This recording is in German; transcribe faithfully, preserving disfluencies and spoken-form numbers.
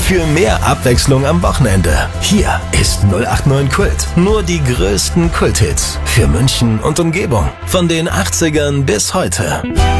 Für mehr Abwechslung am Wochenende. Hier ist null acht neun Kult. Nur die größten Kulthits für München und Umgebung. Von den achtzigern bis heute.